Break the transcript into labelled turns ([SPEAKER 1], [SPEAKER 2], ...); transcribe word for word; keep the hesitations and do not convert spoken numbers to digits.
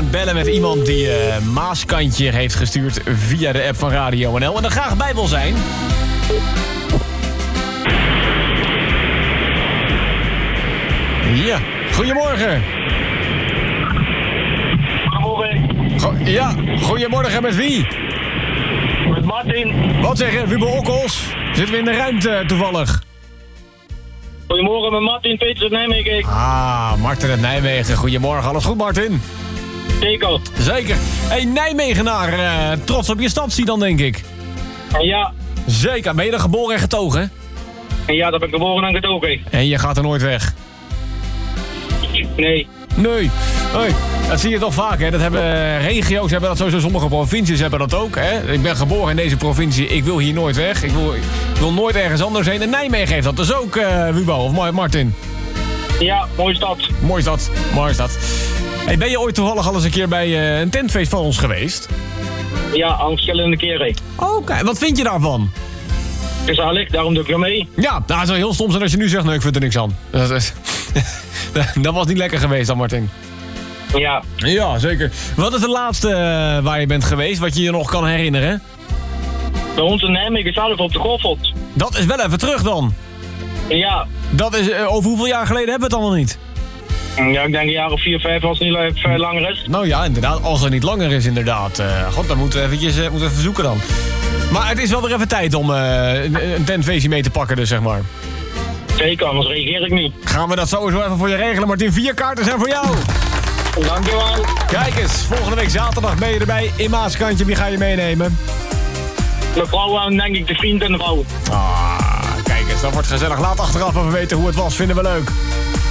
[SPEAKER 1] het bellen met iemand die uh, Maaskantje heeft gestuurd via de app van Radio N L. En er graag bij wil zijn. Ja, goedemorgen.
[SPEAKER 2] Goedemorgen.
[SPEAKER 1] Go- ja, goedemorgen met wie?
[SPEAKER 2] Met Martin.
[SPEAKER 1] Wat zeggen, Ruben Okkels? Zitten we in de ruimte toevallig?
[SPEAKER 2] Goedemorgen met Martin, Peter uit Nijmegen.
[SPEAKER 1] Ah, Martin uit Nijmegen. Goedemorgen, alles goed Martin?
[SPEAKER 2] Zeker.
[SPEAKER 1] Zeker. Hey, Nijmegenaar, uh, trots op je stadsie dan denk ik?
[SPEAKER 2] Ja.
[SPEAKER 1] Zeker, ben je er geboren en getogen?
[SPEAKER 2] Ja, dat ben ik geboren en getogen.
[SPEAKER 1] En je gaat er nooit weg?
[SPEAKER 2] Nee.
[SPEAKER 1] Nee. Hey, dat zie je toch vaak, hè? Dat hebben regio's, hebben dat sowieso, sommige provincies hebben dat ook, hè? Ik ben geboren in deze provincie, ik wil hier nooit weg. Ik wil, ik wil nooit ergens anders heen. En Nijmegen heeft dat dus ook, uh, Wubo, of Martin?
[SPEAKER 2] Ja, mooie stad.
[SPEAKER 1] Mooie stad, mooie stad. Hey, ben je ooit toevallig al eens een keer bij uh, een tentfeest van ons geweest?
[SPEAKER 2] Ja, al verschillende keren.
[SPEAKER 1] Oké, okay. Wat vind je daarvan?
[SPEAKER 2] Gezellig, daarom doe ik er mee.
[SPEAKER 1] Ja, nou, het zou heel stom zijn als je nu zegt, nee, ik vind er niks aan. Dat, is, dat was niet lekker geweest dan, Martin.
[SPEAKER 2] Ja.
[SPEAKER 1] Ja, zeker. Wat is de laatste uh, waar je bent geweest, wat je je nog kan herinneren?
[SPEAKER 2] Bij ons in Nijmegen zelf op de Goffert.
[SPEAKER 1] Dat is wel even terug dan.
[SPEAKER 2] Ja.
[SPEAKER 1] Dat is, uh, over hoeveel jaar geleden hebben we het allemaal niet?
[SPEAKER 2] Ja, ik denk een jaar of vier, vijf als het niet even langer is.
[SPEAKER 1] Nou ja, inderdaad, als het niet langer is inderdaad. Uh, God, dan moeten we eventjes uh, moeten we even zoeken dan. Maar het is wel weer even tijd om uh, een, een tentfeestje mee te pakken dus, zeg maar.
[SPEAKER 2] Zeker, anders reageer ik niet.
[SPEAKER 1] Gaan we dat sowieso even voor je regelen, Martin. Vier kaarten zijn voor jou.
[SPEAKER 2] Dankjewel.
[SPEAKER 1] Kijk eens, volgende week zaterdag ben je erbij in Maaskantje. Wie ga je meenemen?
[SPEAKER 2] De vrouwen, denk ik, de vriend en de vrouw.
[SPEAKER 1] Ah, kijk eens, dat wordt gezellig. Laat achteraf even weten hoe het was. Vinden we leuk.